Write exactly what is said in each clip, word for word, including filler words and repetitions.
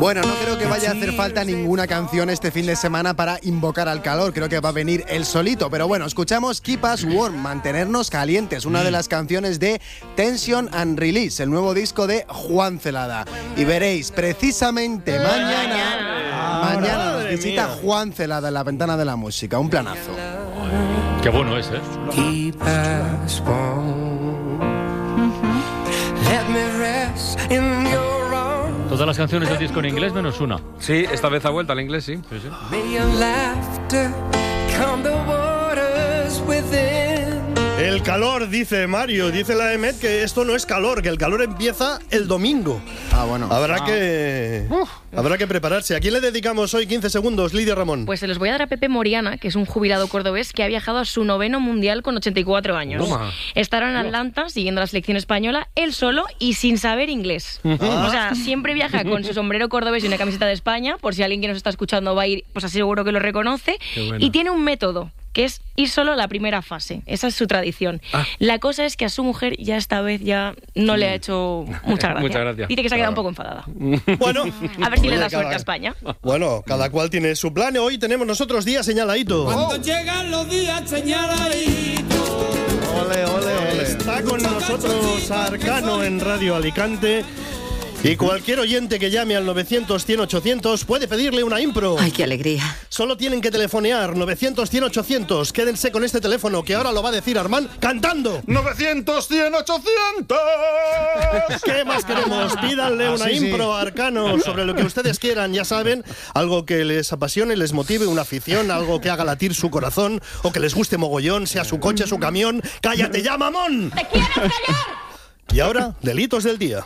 Bueno, no creo que vaya a hacer falta ninguna canción este fin de semana para invocar al calor. Creo que va a venir el solito. Pero bueno, escuchamos Keep Us Warm, mantenernos calientes, una de las canciones de Tension and Release, el nuevo disco de Juan Celada. Y veréis, precisamente mañana, mañana nos visita Juan Celada en la Ventana de la Música. Un planazo. Qué bueno es, ¿eh? Keep us warm. Let me rest in your arms. Todas las canciones del disco en inglés menos una. Sí, esta vez ha vuelto al inglés, sí. Sí, sí. May your laughter calm the waters within. El calor, dice Mario, dice la E M E T que esto no es calor, que el calor empieza el domingo. Ah, bueno. Habrá ah. que Uf. habrá que prepararse. ¿A quién le dedicamos hoy quince segundos, Lidia Ramón? Pues se los voy a dar a Pepe Moriana, que es un jubilado cordobés que ha viajado a su noveno mundial con ochenta y cuatro años. Toma. Estará en Atlanta siguiendo la selección española, él solo y sin saber inglés. Ah. O sea, siempre viaja con su sombrero cordobés y una camiseta de España, por si alguien que nos está escuchando va a ir, pues aseguro que lo reconoce. Bueno. Y tiene un método, que es ir solo a la primera fase. Esa es su tradición. Ah. La cosa es que a su mujer ya esta vez ya no le ha hecho mucha gracia. Muchas gracias. Dice que se ha quedado un poco enfadada. Bueno, A ver si le oye, da suerte cada- a España. Bueno, cada cual tiene su plan. Hoy tenemos nosotros día señaladito. Cuando llegan los días señaladitos. Ole, ole, ole. Está con nosotros Arcano en Radio Alicante. Y cualquier oyente que llame al novecientos, cien, ochocientos puede pedirle una impro. Ay, qué alegría. Solo tienen que telefonear novecientos, cien, ochocientos. Quédense con este teléfono que ahora lo va a decir Armand cantando. novecientos, cien, ochocientos. ¿Qué más queremos? Pídanle una Ah, sí, sí. impro a Arcano sobre lo que ustedes quieran, ya saben, algo que les apasione, les motive, una afición, algo que haga latir su corazón o que les guste mogollón, sea su coche, su camión. ¡Cállate ya, mamón! ¡Te quieres callar! Y ahora, delitos del día.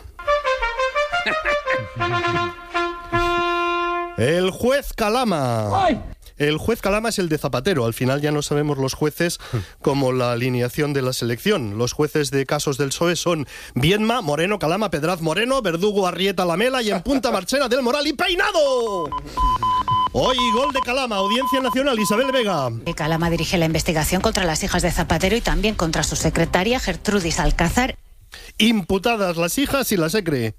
El juez Calama. El juez Calama es el de Zapatero. Al final ya no sabemos los jueces como la alineación de la selección. Los jueces de casos del P S O E son Viedma, Moreno, Calama, Pedraz, Moreno, Verdugo, Arrieta, Lamela y en punta Marchena del Moral y Peinado. Hoy gol de Calama, Audiencia Nacional, Isabel Vega. Calama dirige la investigación contra las hijas de Zapatero y también contra su secretaria Gertrudis Alcázar. Imputadas las hijas y la secre.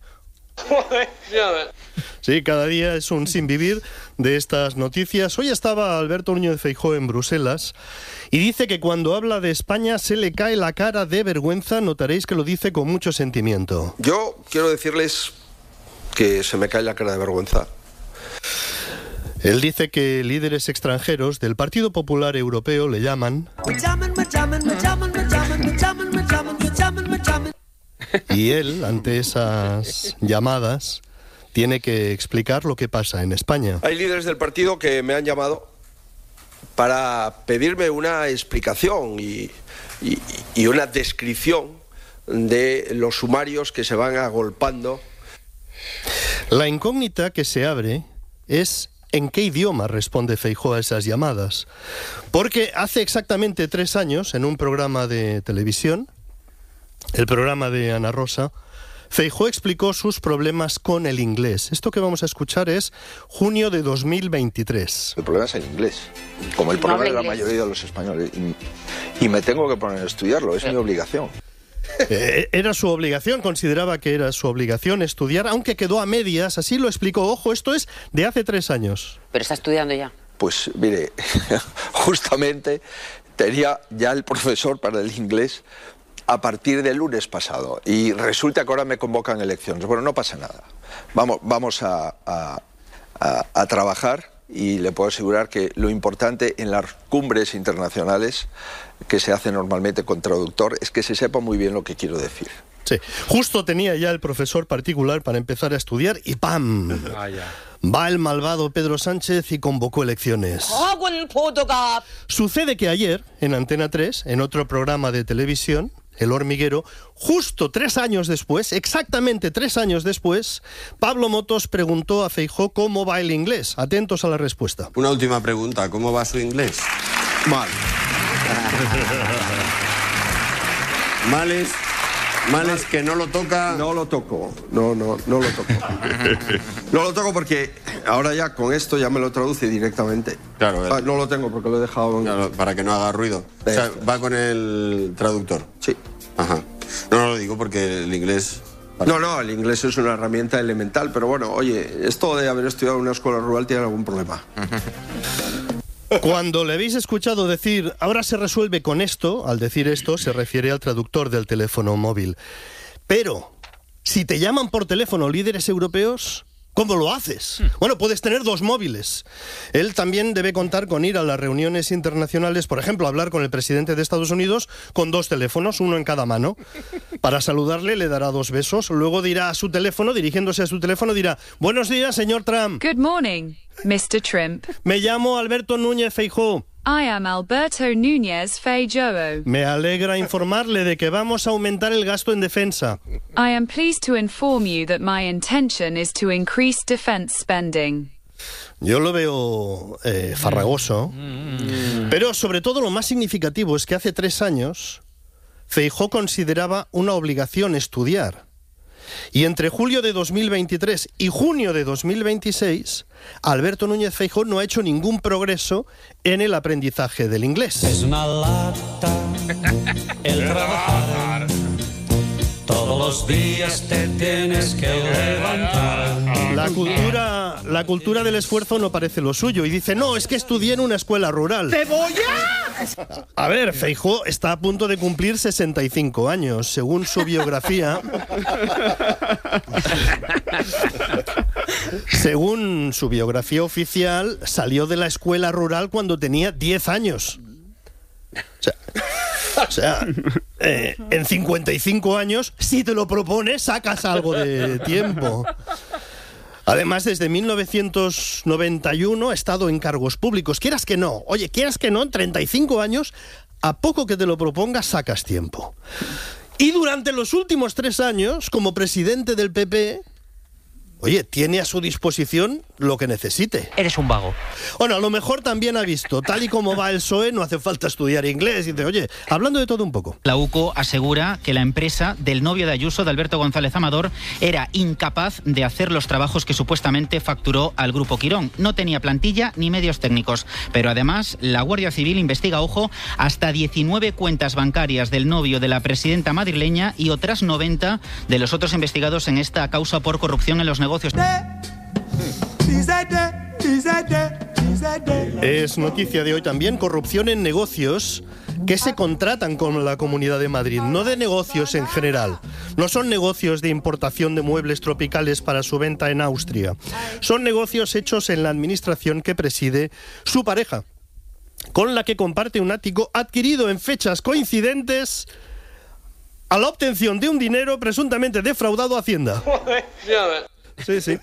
Sí, cada día es un sin vivir de estas noticias. Hoy estaba Alberto Núñez Feijóo en Bruselas y dice que cuando habla de España se le cae la cara de vergüenza. Notaréis que lo dice con mucho sentimiento. Yo quiero decirles que se me cae la cara de vergüenza. Él dice que líderes extranjeros del Partido Popular Europeo le llaman... Y él, ante esas llamadas, tiene que explicar lo que pasa en España. Hay líderes del partido que me han llamado para pedirme una explicación y, y, y una descripción de los sumarios que se van agolpando. La incógnita que se abre es en qué idioma responde Feijóo a esas llamadas. Porque hace exactamente tres años, en un programa de televisión, el programa de Ana Rosa, Feijóo explicó sus problemas con el inglés. Esto que vamos a escuchar es junio de dos mil veintitrés. El problema es el inglés, como el problema de la mayoría de los españoles. Y, y me tengo que poner a estudiarlo, es mi obligación. Eh, era su obligación, consideraba que era su obligación estudiar, aunque quedó a medias, así lo explicó. Ojo, esto es de hace tres años. Pero está estudiando ya. Pues mire, justamente tenía ya el profesor para el inglés a partir del lunes pasado y resulta que ahora me convocan elecciones. Bueno, no pasa nada. Vamos, vamos a, a, a, a trabajar y le puedo asegurar que lo importante en las cumbres internacionales que se hace normalmente con traductor es que se sepa muy bien lo que quiero decir. Sí, justo tenía ya el profesor particular para empezar a estudiar y ¡pam! Ah, ya. Va el malvado Pedro Sánchez y convocó elecciones. Sucede que ayer, en Antena tres, en otro programa de televisión, El Hormiguero, justo tres años después, exactamente tres años después, Pablo Motos preguntó a Feijóo cómo va el inglés. Atentos a la respuesta. Una última pregunta, ¿cómo va su inglés? Mal. Mal es, mal es que no lo toca... No lo toco, no, no, no lo toco. No lo toco porque ahora ya con esto ya me lo traduce directamente. Claro, Ah, no lo tengo porque lo he dejado en... claro, para que no haga ruido. O sea, Esto. va con el traductor. Sí. Ajá. No, no lo digo porque el inglés No, no, el inglés es una herramienta elemental, pero bueno, oye, esto de haber estudiado en una escuela rural tiene algún problema. Cuando le habéis escuchado decir, ahora se resuelve con esto, al decir esto se refiere al traductor del teléfono móvil. Pero, si te llaman por teléfono líderes europeos, ¿cómo lo haces? Bueno, puedes tener dos móviles. Él también debe contar con ir a las reuniones internacionales, por ejemplo, hablar con el presidente de Estados Unidos con dos teléfonos, uno en cada mano. Para saludarle le dará dos besos, luego dirá a su teléfono, dirigiéndose a su teléfono, dirá, buenos días, señor Trump. Good morning, mister Trump. Me llamo Alberto Núñez Feijóo. I am Alberto Núñez Feijóo. Me alegra informarle de que vamos a aumentar el gasto en defensa. I am pleased to inform you that my intention is to increase defense spending. Yo lo veo eh, farragoso, pero sobre todo lo más significativo es que hace tres años Feijóo consideraba una obligación estudiar. Y entre julio de dos mil veintitrés y junio de dos mil veintiséis, Alberto Núñez Feijóo no ha hecho ningún progreso en el aprendizaje del inglés. Es una lata el trabajar. Todos los días te tienes que levantar. La cultura, la cultura del esfuerzo no parece lo suyo y dice, no, es que estudié en una escuela rural. ¡Cebolla! A ver, Feijóo está a punto de cumplir sesenta y cinco años. Según su biografía... Según su biografía oficial, salió de la escuela rural cuando tenía diez años. O sea... O sea, eh, en cincuenta y cinco años, si te lo propones, sacas algo de tiempo. Además, desde mil novecientos noventa y uno ha estado en cargos públicos. Quieras que no, oye, quieras que no, en treinta y cinco años, a poco que te lo propongas, sacas tiempo. Y durante los últimos tres años, como presidente del P P... Oye, tiene a su disposición lo que necesite. Eres un vago. Bueno, a lo mejor también ha visto, tal y como va el P S O E, no hace falta estudiar inglés. Y dice, oye, hablando de todo un poco. La U C O asegura que la empresa del novio de Ayuso, de Alberto González Amador, era incapaz de hacer los trabajos que supuestamente facturó al Grupo Quirón. No tenía plantilla ni medios técnicos. Pero además, la Guardia Civil investiga, ojo, hasta diecinueve cuentas bancarias del novio de la presidenta madrileña y otras noventa de los otros investigados en esta causa por corrupción en los negocios. Es noticia de hoy también corrupción en negocios que se contratan con la Comunidad de Madrid, no de negocios en general. No son negocios de importación de muebles tropicales para su venta en Austria. Son negocios hechos en la administración que preside su pareja, con la que comparte un ático adquirido en fechas coincidentes a la obtención de un dinero presuntamente defraudado a Hacienda. Sí, sí.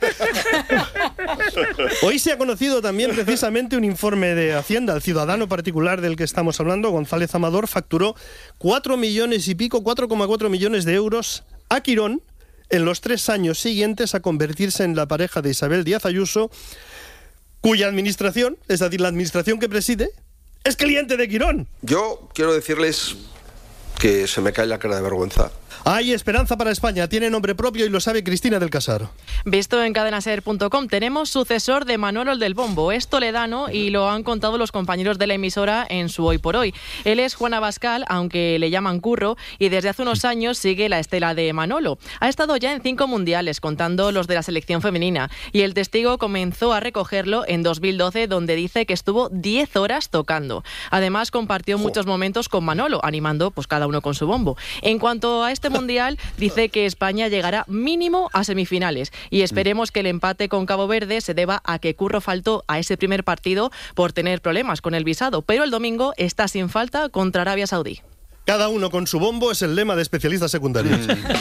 Hoy se ha conocido también precisamente un informe de Hacienda. El ciudadano particular del que estamos hablando, González Amador, facturó cuatro millones y pico, cuatro coma cuatro millones de euros a Quirón en los tres años siguientes a convertirse en la pareja de Isabel Díaz Ayuso, cuya administración, es decir, la administración que preside, es cliente de Quirón. Yo quiero decirles que se me cae la cara de vergüenza. Hay esperanza para España, tiene nombre propio y lo sabe Cristina del Casar. Visto en cadenaser punto com, tenemos sucesor de Manolo el del Bombo, es toledano y lo han contado los compañeros de la emisora en su Hoy por Hoy. Él es Juan Abascal, aunque le llaman Curro, y desde hace unos años sigue la estela de Manolo. Ha estado ya en cinco mundiales, contando los de la selección femenina, y el testigo comenzó a recogerlo en dos mil doce, donde dice que estuvo diez horas tocando. Además, compartió muchos momentos con Manolo, animando pues cada uno con su bombo. En cuanto a este mundial, dice que España llegará mínimo a semifinales y esperemos que el empate con Cabo Verde se deba a que Curro faltó a ese primer partido por tener problemas con el visado, pero el domingo está sin falta contra Arabia Saudí. Cada uno con su bombo es el lema de especialistas secundarios.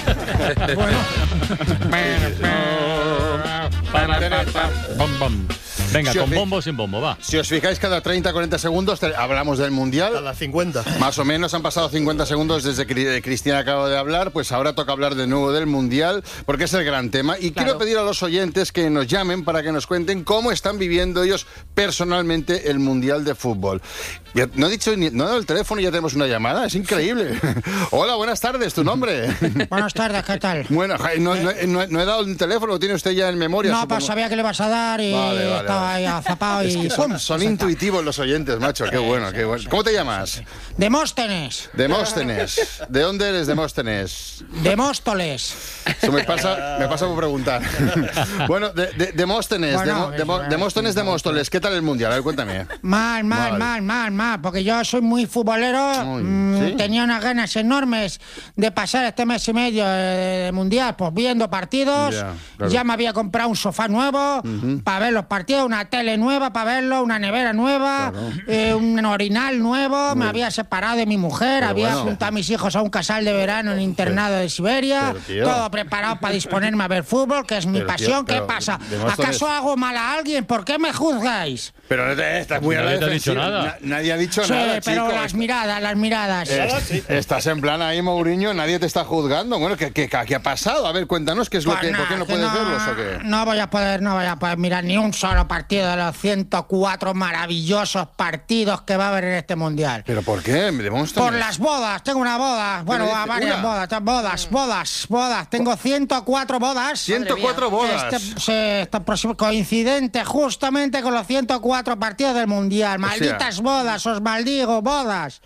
Venga, Si os con fi- bombo o sin bombo, va. Si os fijáis, cada treinta a cuarenta segundos te- hablamos del Mundial. Cada cincuenta. Más o menos han pasado cincuenta segundos desde que Cri- Cristina acaba de hablar, pues ahora toca hablar de nuevo del Mundial, porque es el gran tema. Y quiero pedir a los oyentes que nos llamen para que nos cuenten cómo están viviendo ellos personalmente el Mundial de Fútbol. Ya, no he dicho ni, no he dado el teléfono y ya tenemos una llamada, es increíble. Hola, buenas tardes, ¿tu nombre? Buenas tardes, ¿qué tal? Bueno, no, no, no, no he dado el teléfono, lo tiene usted ya en memoria. No, supongo. pues sabía que le vas a dar y Vale, vale, estaba vale. ahí azapado y... Es que son, son intuitivos los oyentes, macho, qué bueno, qué bueno. ¿Cómo te llamas? Demóstenes. Demóstenes. ¿De dónde eres, Demóstenes? Demóstoles. Eso me pasa, me pasa por preguntar. Bueno, de, de, Demóstenes, Bueno, de, de, Demóstenes de Móstoles, ¿qué tal el mundial? A ver, cuéntame. Mal, mal, Mal. mal, mal, mal, porque yo soy muy futbolero, mm, ¿sí? tenía unas ganas enormes de pasar este mes y medio de, de mundial, pues viendo partidos, Ya, claro. ya me había comprado un sofá nuevo Ujú. para ver los partidos, una tele nueva para verlo, una nevera nueva, eh, un orinal nuevo, me había separado de mi mujer, Pero había bueno. juntado a mis hijos a un casal de verano en internado de Siberia, Pero, tío. todo preparado para disponerme a ver fútbol, que es mi Pero, tío, pasión. ¿Qué pero, pasa? Demóstenes- ¿Acaso hago mal a alguien? ¿Por qué me juzgáis? Pero eh, estás muy a la Nadie te ha dicho defensiva. nada. Na- nadie ha dicho Sí, nada, pero chico. las miradas, las miradas. Eh, Estás en plan ahí, Mourinho, nadie te está juzgando. Bueno, ¿qué, qué, qué ha pasado? A ver, cuéntanos qué es lo Pues que... nada, ¿Por qué no que puedes no- verlos o qué? No voy a poder, no voy a poder mirar ni un solo partido de los ciento cuatro maravillosos partidos que va a haber en este mundial. ¿Pero por qué? Demóstenes. Por las bodas, tengo una boda, bueno, dice? varias ¿Una? bodas, bodas, bodas, bodas, tengo ciento cuatro bodas. ciento cuatro bodas. Este, sí, este próximo coincidente justamente con los ciento cuatro partidos del mundial. Malditas bodas, os maldigo, bodas.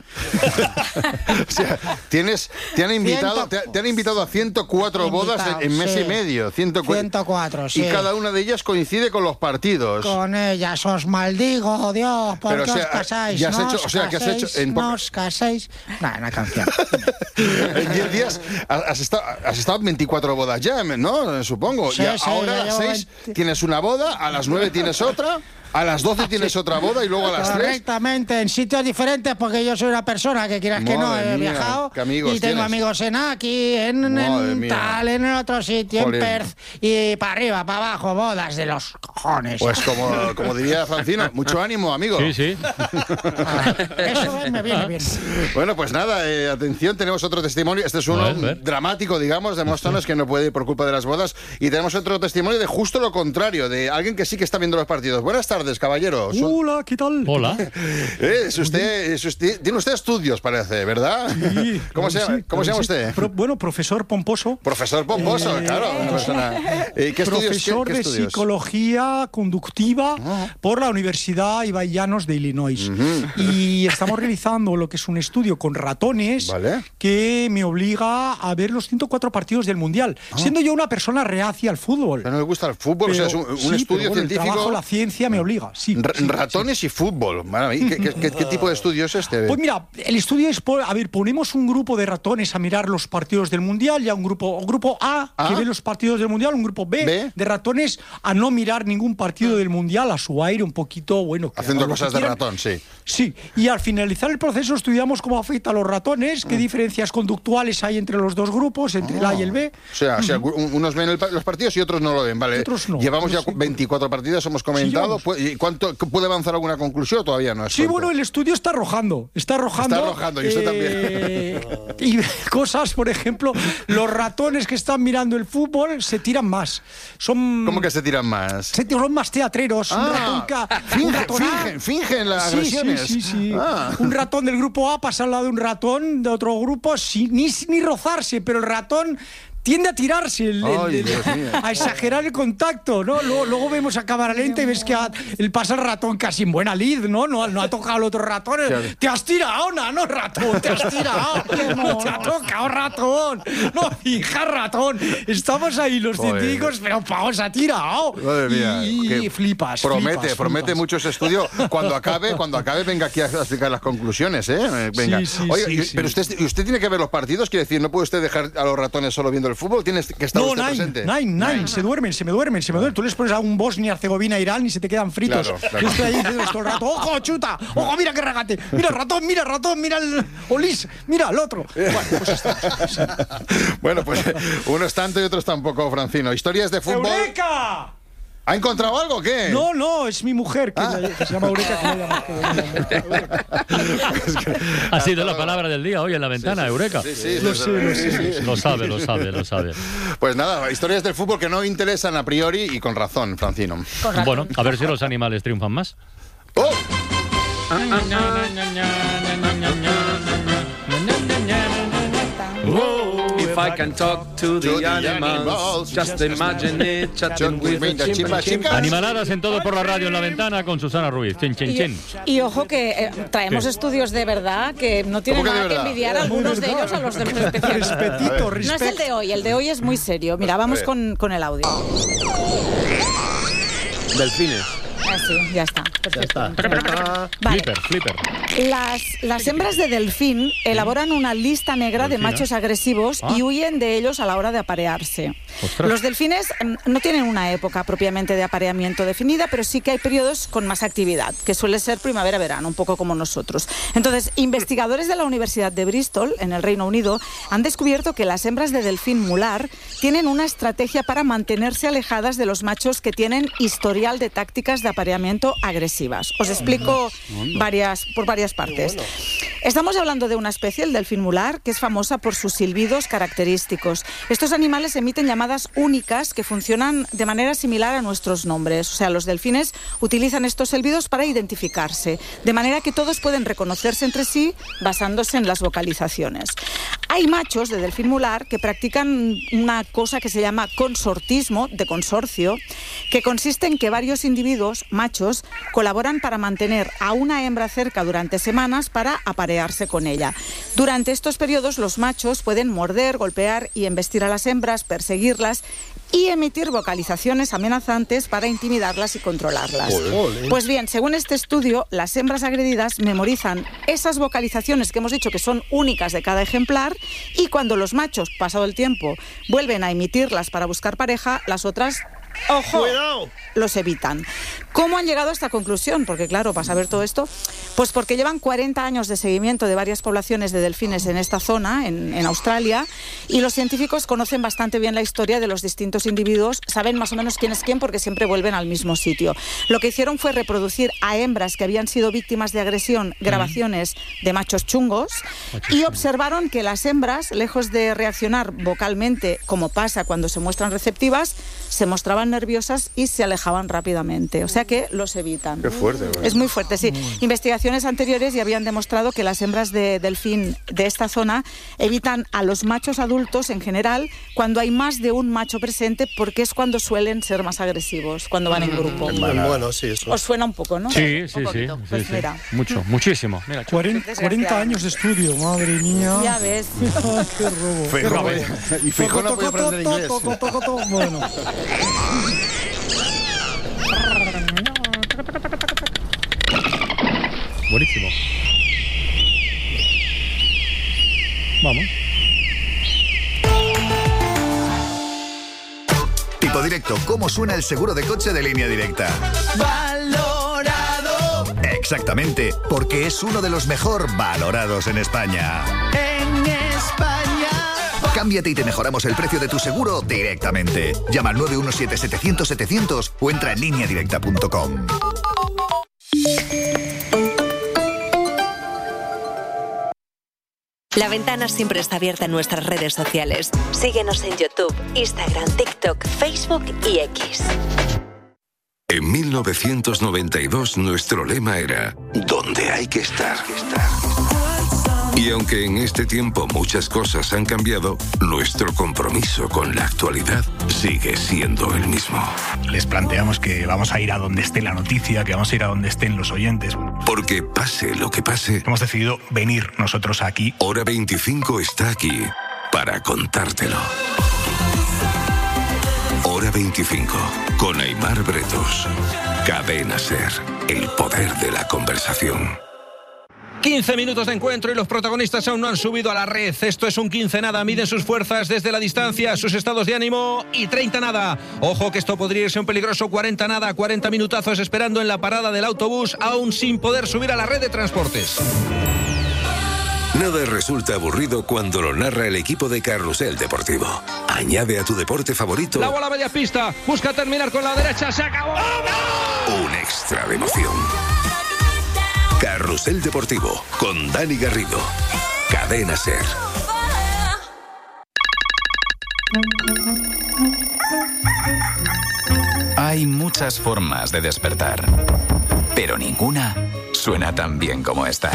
O sea, tienes, te han invitado, te, te han invitado a ciento cuatro bodas en, en mes sí. y medio. ciento cuatro. ciento cuatro, sí. Y cada una de ellas coincide con los partidos. Con ellas os maldigo, Dios, ¿por Pero, qué o sea, os casáis? ya has no hecho- os o sea, que has hecho caséis, en no poca- os caséis. Nah, una canción. En diez días has has estado, has estado en veinticuatro bodas ya, ¿no? Supongo. Sí, y sí, ahora ya a las llevo seis veinte. tienes una boda, a las nueve tienes otra, a las doce tienes otra boda y luego a las tres. Correctamente, en sitios diferentes, porque yo soy una persona que quieras que no, Madre he mía, viajado qué amigos y tengo tienes. amigos en aquí, en, Madre en mía. tal, en el otro sitio, Jolín. en Perth, y para arriba, para abajo, bodas de los cojones. Pues como, como diría Francino, mucho ánimo, amigo. Sí, sí. Eso me viene bien. Bueno, pues nada, eh, atención, tenemos otro testimonio. Este es uno A ver, a ver. dramático, digamos, de Móstoles, que no puede ir por culpa de las bodas. Y tenemos otro testimonio de justo lo contrario, de alguien que sí que está viendo los partidos. Buenas tardes, caballero. Su- Hola, ¿qué tal? Hola. Eh, es usted, es usted- tiene usted estudios, parece, ¿verdad? Sí, ¿Cómo claro se que llama, sí, ¿cómo claro se llama que sí. usted? Pro- bueno, profesor Pomposo. Profesor Pomposo, Eh, claro. Una persona. Eh, ¿Qué estudios? Profesor qué- qué de estudios? psicología conductiva por la Universidad Ibai Llanos de Illinois. Y estamos realizando lo que es un estudio con ratones Vale. que me obliga a ver los ciento cuatro partidos del Mundial, siendo yo una persona reacia al fútbol. Pero no le gusta el fútbol, o sea, es un, un sí, pero estudio bueno, científico. El trabajo, la ciencia me obliga, sí. Ra- sí, ratones y fútbol. Madre mía, ¿Qué, qué- qué- qué tipo de estudio es este? Pues mira, el estudio es, por- a ver, ponemos un grupo de ratones a mirar los partidos del Mundial, ya un grupo, un grupo A Ah. que ve los partidos del Mundial, un grupo B, B. de ratones a no mirar ningún partido del Mundial, a su aire un poquito, bueno. que Haciendo hagan lo que cosas de quieran. ratón, sí. Sí, y al finalizar el proceso estudiamos cómo afecta a los ratones, Mm. qué diferencias conductuales hay entre los dos grupos, entre el A y el B. O sea, o sea, un- unos ven el pa- los partidos y otros no lo ven, ¿vale? Otros no, Llevamos ya otros sí. veinticuatro partidos, hemos comentado. llevamos. Pu- ¿Y cuánto puede avanzar alguna conclusión? Todavía no es Sí, pronto. bueno, el estudio está arrojando, está arrojando. Está arrojando, y usted eh, Y cosas, por ejemplo, los ratones que están mirando el fútbol se tiran más. Son, ¿Cómo que se tiran más? se tiran son más teatreros. un Ah, ratón ca- un finge- ratón A- fingen, fingen las Sí, agresiones. Sí, sí, sí. Ah. Un ratón del grupo A pasa al lado de un ratón de otro grupo sin ni, ni rozarse, pero el ratón tiende a tirarse, el- el- Ay, el- Dios mío. a exagerar el contacto, ¿no? Luego, luego vemos a cámara lenta y ves que ha- él pasa el ratón casi en buena lid, ¿no? No, no ha tocado al otro ratón. Claro. Te has tirado, no, ratón, te has tirado. Te ha tocado, ratón. No, hija, ratón. Estamos ahí los Joder. científicos, pero pao, se ha tirado. Madre mía, Y, y que flipas. Promete, flipas, promete flipas. mucho ese estudio. Cuando acabe, cuando acabe, venga aquí a explicar las conclusiones, ¿eh? Eh, Venga. Sí, sí, Oye, sí, y- sí. pero usted, usted tiene que ver los partidos, quiere decir, no puede usted dejar a los ratones solo viendo el fútbol, tienes que estar No, usted nine, presente. nine, nine, se duermen, se me duermen, se me duermen. Tú les pones a un Bosnia, Herzegovina, Irán y se te quedan fritos. Claro, claro. Yo estoy ahí diciendo todo el rato, ¡ojo, chuta! ¡Ojo, mira qué regate! ¡Mira el ratón, mira el ratón, mira el Olis! ¡Mira el otro! Bueno, pues está. Bueno, pues unos tanto y otros tampoco, Francino. Historias de fútbol. ¡Eureka! ¿Ha encontrado algo o qué? No, no, es mi mujer, que, Ah. que se llama Eureka. Que la llama Eureka. Ha sido la palabra del día hoy en la ventana, Eureka. Sí, sí, Lo desde sé, luego. lo sé. Sí, sí. Lo sabe, lo sabe, lo sabe. Pues nada, historias del fútbol que no interesan a priori y con razón, Francino. Bueno, a ver si los animales triunfan más. ¡Oh! If I can talk to the animals, just imagine it, chatting with the chimpanzee. Animaladas en todo por la radio en la ventana con Susana Ruiz. Chin, chin, chin. Y, y ojo que eh, traemos ¿Qué? estudios de verdad que no tienen ¿Cómo que de nada que verdad? envidiar a algunos de ellos a los de los especiales. Respetito, No es el de hoy, el de hoy es muy serio. Mira, vamos con, con el audio. Delfines. Ah, sí, ya está. Perfecto. Vale. Flipper, flipper. Las, las hembras de delfín elaboran una lista negra de Delfina. machos agresivos Ah. y huyen de ellos a la hora de aparearse. Ostras. Los delfines mm, no tienen una época propiamente de apareamiento definida, pero sí que hay periodos con más actividad, que suele ser primavera-verano, un poco como nosotros. Entonces, investigadores de la Universidad de Bristol, en el Reino Unido, han descubierto que las hembras de delfín mular tienen una estrategia para mantenerse alejadas de los machos que tienen historial de tácticas de apareamiento agresivas. Os explico varias, por varias partes. Estamos hablando de una especie, el delfín mular, que es famosa por sus silbidos característicos. Estos animales emiten llamadas únicas que funcionan de manera similar a nuestros nombres. O sea, los delfines utilizan estos silbidos para identificarse, de manera que todos pueden reconocerse entre sí basándose en las vocalizaciones. Hay machos de delfín mular que practican una cosa que se llama consortismo, de consorcio, que consiste en que varios individuos, machos, colaboran para mantener a una hembra cerca durante semanas para aparearse con ella. Durante estos periodos los machos pueden morder, golpear y embestir a las hembras, perseguirlas y emitir vocalizaciones amenazantes para intimidarlas y controlarlas. Olé. Pues bien, según este estudio, las hembras agredidas memorizan esas vocalizaciones que hemos dicho que son únicas de cada ejemplar y cuando los machos, pasado el tiempo, vuelven a emitirlas para buscar pareja, las otras... ¡Ojo! ¡Cuidado! Los evitan. ¿Cómo han llegado a esta conclusión? Porque claro, para saber todo esto, pues porque llevan cuarenta años de seguimiento de varias poblaciones de delfines en esta zona, en, en Australia, y los científicos conocen bastante bien la historia de los distintos individuos, saben más o menos quién es quién porque siempre vuelven al mismo sitio. Lo que hicieron fue reproducir a hembras que habían sido víctimas de agresión grabaciones de machos chungos y observaron que las hembras, lejos de reaccionar vocalmente como pasa cuando se muestran receptivas, se mostraban nerviosas y se alejaban rápidamente. O sea que los evitan. Qué fuerte, ¿verdad? Es muy fuerte, sí. Investigaciones anteriores ya habían demostrado que las hembras de delfín de esta zona evitan a los machos adultos en general cuando hay más de un macho presente porque es cuando suelen ser más agresivos, cuando van en grupo. Bueno, sí, eso. Os suena un poco, ¿no? Sí, sí, Un sí, poquito. sí, Pues sí. mira. Mucho, muchísimo. Mira, cuarenta, cuarenta años de estudio, madre mía. Ya ves. Ah, qué robo. Feijóo, qué robo. eh. Y Feijóo no podía aprender inglés. Toco, toco, toco, bueno. buenísimo. Vamos. Tipo directo, ¿cómo suena el seguro de coche de Línea Directa? Valorado Exactamente, porque es uno de los mejor valorados en España. en España. Cámbiate y te mejoramos el precio de tu seguro directamente. Llama al nueve uno siete, setecientos, setecientos o entra en línea directa punto com. La Ventana siempre está abierta en nuestras redes sociales. Síguenos en YouTube, Instagram, TikTok, Facebook y X. En mil novecientos noventa y dos nuestro lema era ¿dónde hay que estar? Y aunque en este tiempo muchas cosas han cambiado, nuestro compromiso con la actualidad sigue siendo el mismo. Les planteamos que vamos a ir a donde esté la noticia, que vamos a ir a donde estén los oyentes. Porque pase lo que pase, hemos decidido venir nosotros aquí. Hora veinticinco está aquí para contártelo. Hora veinticinco, con Aimar Bretos. Cadena SER, el poder de la conversación. quince minutos de encuentro y los protagonistas aún no han subido a la red. Esto es un quince nada. Miden sus fuerzas desde la distancia, sus estados de ánimo y treinta nada. Ojo que esto podría irse un peligroso cuarenta nada. cuarenta minutazos esperando en la parada del autobús, aún sin poder subir a la red de transportes. Nada resulta aburrido cuando lo narra el equipo de Carrusel Deportivo. Añade a tu deporte favorito La bola a media pista. Busca terminar con la derecha. Se acabó. un extra de emoción. Carrusel Deportivo con Dani Garrido. Cadena SER. Hay muchas formas de despertar, pero ninguna suena tan bien como esta.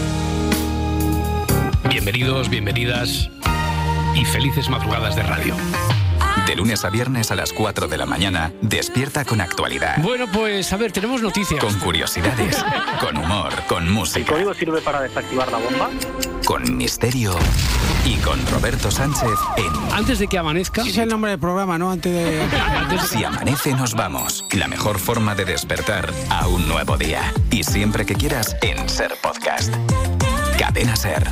Bienvenidos, bienvenidas y felices madrugadas de radio. De lunes a viernes a las cuatro de la mañana, despierta con actualidad. Bueno, pues a ver, tenemos noticias. Con curiosidades, con humor, con música. ¿El código sirve para desactivar la bomba? Con misterio y con Roberto Sánchez en... Antes de que amanezca... Ese es el nombre del programa, ¿no? Antes de... Antes de... Si amanece nos vamos. La mejor forma de despertar a un nuevo día. Y siempre que quieras en Ser Podcast. Cadena Ser.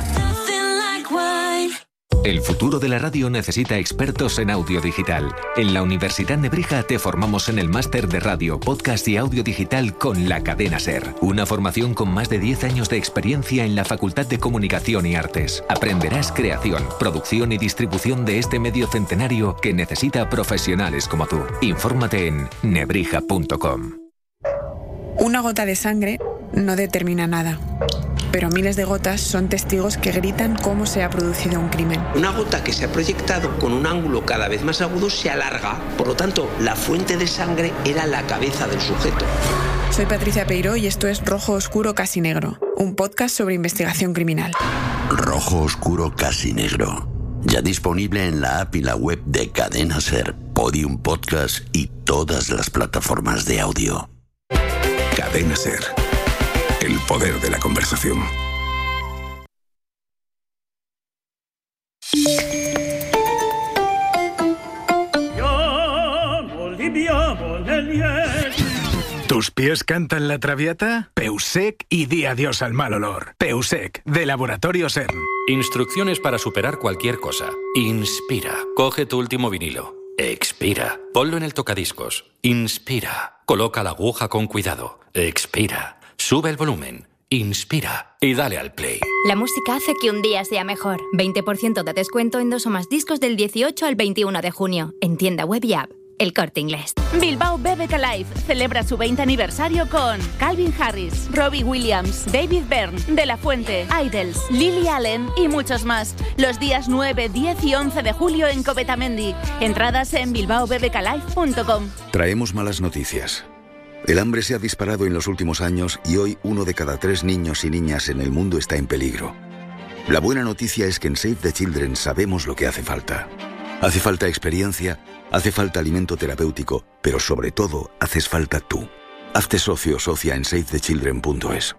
El futuro de la radio necesita expertos en audio digital. En la Universidad Nebrija te formamos en el máster de radio, podcast y audio digital con la Cadena Ser. Una formación con más de diez años de experiencia en la Facultad de Comunicación y Artes. Aprenderás creación, producción y distribución de este medio centenario que necesita profesionales como tú. Infórmate en nebrija punto com. Una gota de sangre no determina nada, pero miles de gotas son testigos que gritan cómo se ha producido un crimen. Una gota que se ha proyectado con un ángulo cada vez más agudo se alarga, por lo tanto, la fuente de sangre era la cabeza del sujeto. Soy Patricia Peiró y esto es Rojo Oscuro Casi Negro, un podcast sobre investigación criminal. Rojo Oscuro Casi Negro, ya disponible en la app y la web de Cadena Ser, Podium Podcast y todas las plataformas de audio. Cadena Ser. El poder de la conversación. ¿Tus pies cantan la traviata? Peusec y di adiós al mal olor. Peusec, de Laboratorio CERN. Instrucciones para superar cualquier cosa. Inspira. Coge tu último vinilo. Expira. Ponlo en el tocadiscos. Inspira. Coloca la aguja con cuidado. Expira. Sube el volumen. Inspira. Y dale al play. La música hace que un día sea mejor. veinte por ciento de descuento en dos o más discos del dieciocho al veintiuno de junio. En tienda web y app. El Corte Inglés. Bilbao B B K Live celebra su veinte aniversario con Calvin Harris, Robbie Williams, David Byrne, De La Fuente, Idols, Lily Allen y muchos más. Los días nueve, diez y once de julio en Covetamendi. Entradas en bilbao b b k live punto com. Traemos malas noticias. El hambre se ha disparado en los últimos años y hoy uno de cada tres niños y niñas en el mundo está en peligro. La buena noticia es que en Save the Children sabemos lo que hace falta. Hace falta experiencia, hace falta alimento terapéutico, pero sobre todo, haces falta tú. Hazte socio o socia en save the children punto es.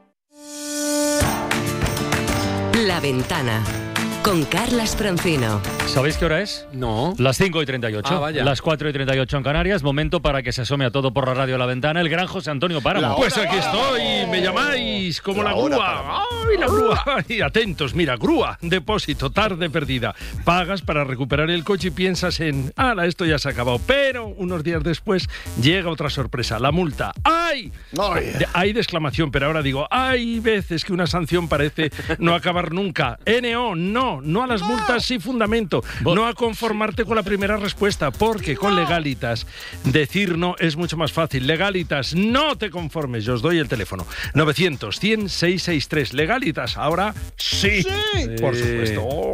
La Ventana, con Carlas Francino. ¿Sabéis qué hora es? No. Las cinco y treinta y ocho. Ah, vaya. Las cuatro y treinta y ocho en Canarias. Momento para que se asome a todo por la radio La Ventana el gran José Antonio Páramo. Pues aquí estoy, me llamáis como la, la grúa. ¡Ay, la grúa! Ay, atentos, mira, grúa, depósito, tarde perdida. Pagas para recuperar el coche y piensas en, ¡hala, esto ya se ha acabado! Pero unos días después llega otra sorpresa, la multa. ¡Ay! De, hay de exclamación, pero ahora digo, hay veces que una sanción parece no acabar nunca. N O, no, no a las multas, sí fundamento. No a conformarte con la primera respuesta, porque con Legalitas decir no es mucho más fácil. Legalitas, no te conformes. Yo os doy el teléfono. novecientos, cien, seiscientos sesenta y tres. Legalitas, ahora sí. sí. Por supuesto. Oh.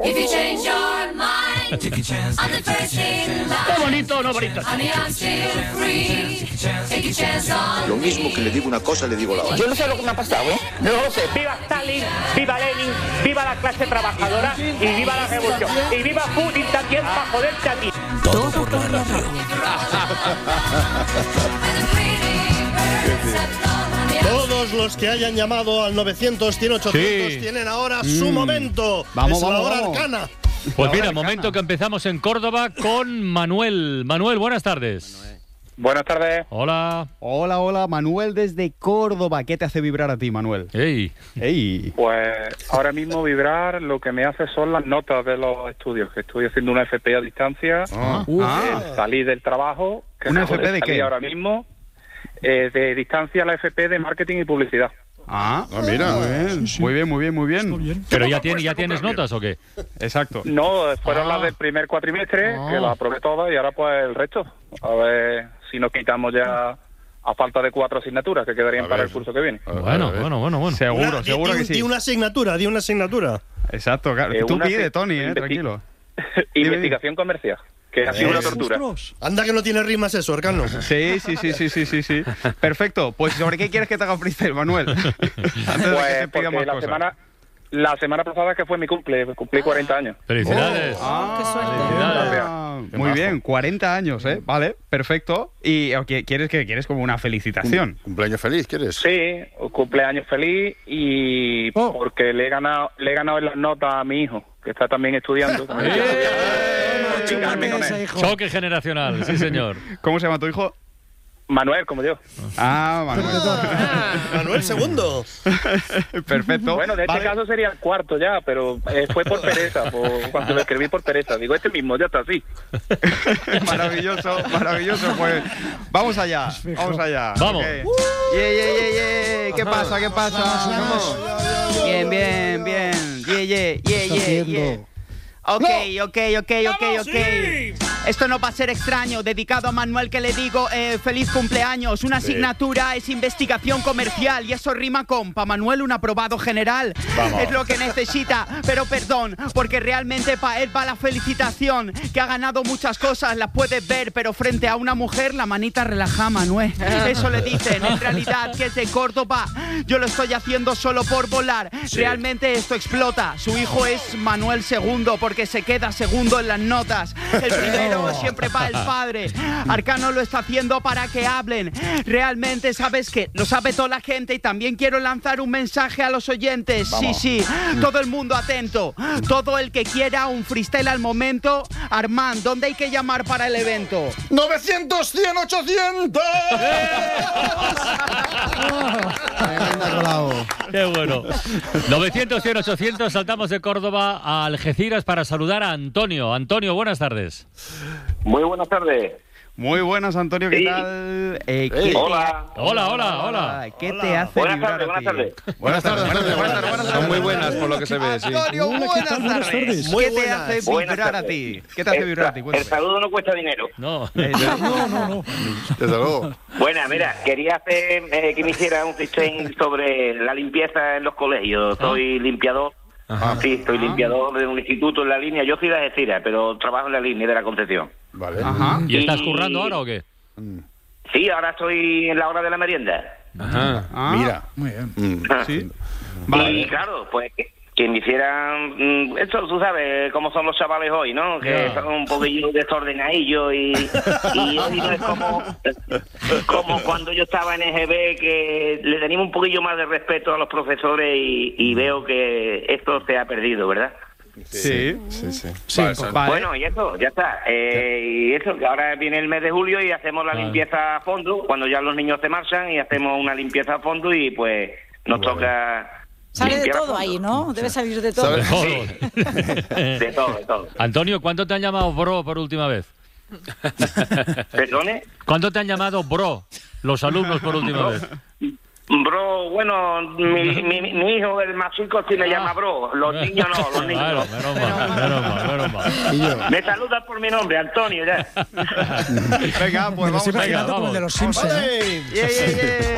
¡Qué bonito, no bonito! Lo mismo que le digo una cosa, le digo la otra. Yo no sé lo que me ha pasado, ¿eh? No lo sé. Viva Stalin, viva Lenin, viva la clase trabajadora y viva la revolución. Y viva Putin también para joderte a ti. Todo por la radio. Todos los que hayan llamado al novecientos, cien, ochocientos sí. tienen ahora mm. su momento. Vamos, es vamos, la hora vamos. arcana. Pues mira, momento que empezamos en Córdoba con Manuel. Manuel, buenas tardes. Buenas tardes. Hola. Hola, hola, Manuel desde Córdoba. ¿Qué te hace vibrar a ti, Manuel? ¡Ey! ¡Ey! Pues ahora mismo vibrar lo que me hace son las notas de los estudios, que estoy haciendo una F P a distancia. Ah. Uh, ah. Salí del trabajo. Que ¿Una F P de qué? Ahora mismo, eh, de distancia la F P de marketing y publicidad. Ah, ah mira, muy bien, sí, sí. muy bien, muy bien, muy bien. bien. Pero ya, tiene, ya tienes notas o qué? Exacto. No, fueron ah. las del primer cuatrimestre, ah. que las aprobé todas y ahora pues el resto. A ver si nos quitamos ya a falta de cuatro asignaturas que quedarían para el curso que viene. Bueno, bueno, bueno, bueno. Seguro, una, seguro di, que sí. Di una asignatura, di una asignatura. Exacto, claro. Eh, Tú una pide, Tony, eh, tranquilo. Investigación comercial. que ha sido una tortura. Anda que no tiene rimas eso, Arcano. Sí, sí, sí, sí, sí, sí, sí. Perfecto. Pues ¿sobre qué quieres que te haga freestyle, Manuel? Antes de que te Pues pida porque más la cosas. semana, la semana pasada que fue mi cumple, cumplí cuarenta años. ¡Felicidades! Ah, Qué suerte. muy bien, cuarenta años, ¿eh? Vale, perfecto. ¿Y o, qué- quieres que quieres como una felicitación? ¿Cumpleaños feliz quieres? Sí, un cumpleaños feliz y porque le he ganado, le he ganado en las notas a mi hijo, que está también estudiando. también está estudiando. Chingarme con él. Choque generacional, sí señor. ¿Cómo se llama tu hijo? Manuel, como yo. Ah, Manuel. Manuel segundo. Perfecto. Bueno, de este Vale. caso sería el cuarto ya, pero eh, fue por pereza, por, cuando lo escribí por pereza. Digo, este mismo, ya está así. Maravilloso, maravilloso. Pues vamos allá, vamos allá. Vamos. Okay. Yeah, yeah, yeah, yeah. ¿Qué pasa? ¿Qué pasa? Bien, bien, bien. Yeah, yeah, yeah, yeah, yeah. Ok, ok, ok, ok, ok. Esto no va a ser extraño. Dedicado a Manuel, que le digo eh, feliz cumpleaños. Una Sí. asignatura es investigación comercial y eso rima con pa' Manuel un aprobado general. Vamos. Es lo que necesita, pero perdón, porque realmente pa' él va la felicitación. Que ha ganado muchas cosas, las puedes ver, pero frente a una mujer la manita relaja, Manuel. Eso le dicen. En realidad, que es de Córdoba. Yo lo estoy haciendo solo por volar. Sí. Realmente esto explota. Su hijo es Manuel segundo porque se queda segundo en las notas. El primero siempre va el padre. Arcano lo está haciendo para que hablen. Realmente, ¿sabes qué? Lo sabe toda la gente y también quiero lanzar un mensaje a los oyentes. Vamos. Sí, sí. Todo el mundo atento. Todo el que quiera un freestyle al momento. Armand, ¿dónde hay que llamar para el evento? ¡novecientos, cien, ochocientos! ¡Qué bueno! novecientos, cien, ochocientos, saltamos de Córdoba a Algeciras para saludar a Antonio. Antonio, buenas tardes. Muy buenas tardes. Muy buenas, Antonio, ¿qué Sí. tal? Eh, ¿qué Hey. te- Hola. Hola, hola, hola. ¿Qué te hace Buenas vibrar tardes, a buenas ti? tardes. Buenas tardes, buenas tardes, buenas tardes, buenas tardes. Son muy buenas por lo que se ve, sí. Antonio, Hola, ¿qué buenas tal? Buenas tardes. tardes. ¿Qué Muy te buenas. hace Buenas vibrar a tardes. ti? ¿Qué te hace El, vibrar a ti? el Cuéntame. saludo no cuesta dinero. No. No, no, no. Desde luego. Bueno, mira, quería hacer eh, que me hiciera un freestyle sobre la limpieza en los colegios. Soy limpiador. Ajá. Sí, soy limpiador de un instituto en la línea. Yo soy de Algeciras, pero trabajo en la línea de la Concepción. Vale. Ajá. ¿Y estás Y- currando ahora o qué? Sí, ahora estoy en la hora de la merienda. Ajá. Ah, Mira. Muy bien. Mm. Sí. Y claro, pues que, que me hicieran... mm, Eso tú sabes cómo son los chavales hoy, ¿no? Que Ya. son un poquillo desordenadillos y, y hoy no es como, como cuando yo estaba en E G B, que le teníamos un poquillo más de respeto a los profesores y, y veo que esto se ha perdido, ¿verdad? Sí. Sí, sí. Sí, Vale, pues, son- vale. Bueno, y eso, ya está. Eh, y eso, que ahora viene el mes de julio y hacemos la Vale. limpieza a fondo, cuando ya los niños se marchan y hacemos una limpieza a fondo y pues nos Vale. toca... Sale de limpiar a todo fondo. ahí, ¿no? Debe salir de todo. De ¿Sabes? todo. De todo, de todo. Antonio, ¿cuánto te han llamado bro por última vez? ¿Perdone? ¿Cuánto te han llamado bro los alumnos por última vez? Bro, bueno, mi, mi, mi hijo, el más chico, sí me llama bro. Los niños no, los niños Claro, no. menos mal, menos mal, menos mal. Y yo. Me saluda por mi nombre, Antonio, ya. Venga, pues Me lo vamos estoy allá. imaginando como el de los Simpsons. ¿eh? Vale. Yeah, yeah, yeah.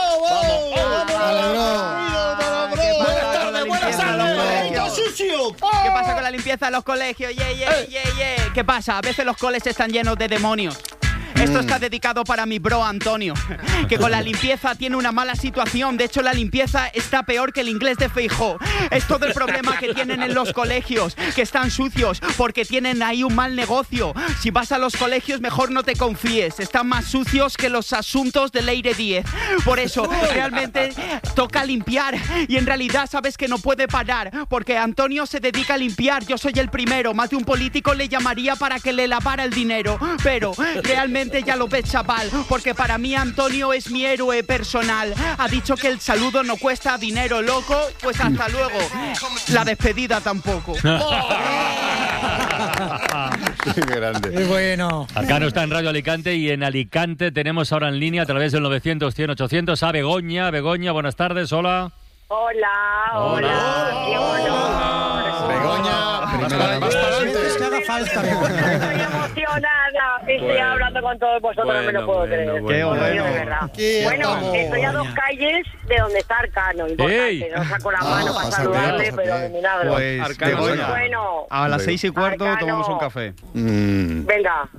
Buenas tardes, buenas tardes. Sucio. ¿Qué pasa con la limpieza de los colegios? Yeah, yeah, yeah, yeah. ¿Qué pasa? A veces los coles están llenos de demonios. Esto está dedicado para mi bro Antonio, que con la limpieza tiene una mala situación. De hecho, la limpieza está peor que el inglés de Feijóo. Es todo el problema que tienen en los colegios, que están sucios porque tienen ahí un mal negocio. Si vas a los colegios, mejor no te confíes. Están más sucios que los asuntos de Leire Díez. Por eso, realmente toca limpiar. Y en realidad sabes que no puede parar, porque Antonio se dedica a limpiar. Yo soy el primero. Más de un político le llamaría para que le lavara el dinero. Pero realmente ya lo ves, chaval, porque para mí Antonio es mi héroe personal. Ha dicho que el saludo no cuesta dinero, loco. Pues hasta luego. La despedida tampoco. Qué grande. Qué bueno. Arcano está en Radio Alicante y en Alicante tenemos ahora en línea a través del novecientos, cien, ochocientos a Begoña. Begoña, buenas tardes, hola. Hola, hola, qué honor. Begoña, más para Las adelante. veces que haga falta. Estoy emocionada. Estoy Bueno. hablando con todos vosotros, no me lo puedo Bueno, creer. bueno, Qué Os lo digo bueno. de verdad. Qué Bueno, estamos. estoy a dos calles de donde está Arcano. Importante. Ey. No saco la mano para pásate, saludarle, pásate. pero de milagro. Pues, Arcano, Begoña, Bueno, a las seis y cuarto Arcano. tomamos un café. Mm, venga.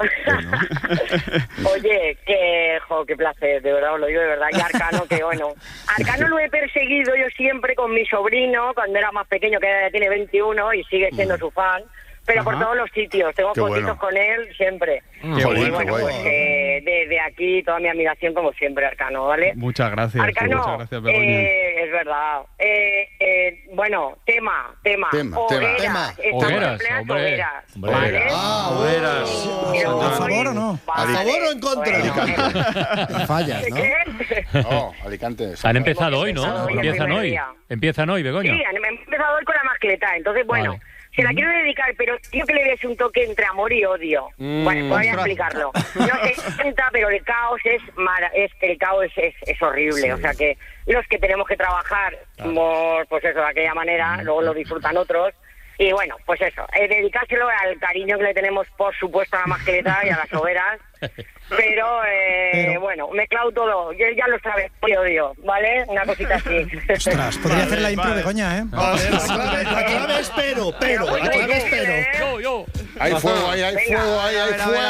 Oye, que, jo, qué placer, de verdad, os lo digo de verdad. Y Arcano, que bueno. Arcano lo he perseguido yo siempre con mi sobrino, cuando era más pequeño, que ya tiene veintiuno y sigue siendo su fan. Pero por Ajá. todos los sitios, tengo Qué fotitos bueno. con él siempre. Qué y Jolín, bueno, qué pues guay. eh, desde aquí toda mi admiración como siempre, Arcano, ¿vale? Muchas gracias. Arcano, Muchas gracias, Begoña. eh, es verdad. Eh, eh, bueno, tema, tema. Tema, hogueras. tema. Estamos Hogueras, en plenas hombre. hogueras, Hombre. ¿vale? Ah, Veras. Pero ¿A favor o no? vale, ¿A favor o en contra? bueno, fallas, ¿no? ¿qué? No, Alicante. Han empezado hoy, ¿no? Hoy el Empiezan primer hoy. día. Empiezan hoy, Begoña. Sí, han empezado hoy con la mascleta, entonces bueno, Vale. se la quiero dedicar, pero quiero que le des un toque entre amor y odio. Mm. Bueno, voy a Ostras. explicarlo. No se cuenta, pero el caos es, mara- es el caos es, es, es horrible, o sea que los que tenemos que trabajar, por, pues eso, de aquella manera, luego lo disfrutan otros. Y bueno, pues eso, eh, dedicárselo al cariño que le tenemos, por supuesto, a la mascleta y a las hogueras. Pero, eh, Pero- bueno, mezclado todo. Ya, ya lo sabes, y odio, ¿vale? Una cosita así. Ostras, podría hacer la impro Begoña, ¿eh? Vale, la clave, la clave es pero, pero, la clave es pero. Yo, yo. Hay fuego, ahí, hay Venga, fuego, ahí, hay a ver, a fuego.